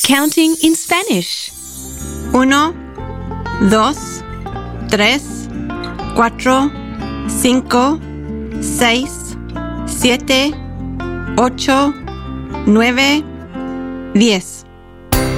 Counting in Spanish. 1, 2, 3, 4, 5, 6, 7, 8, 9, 10.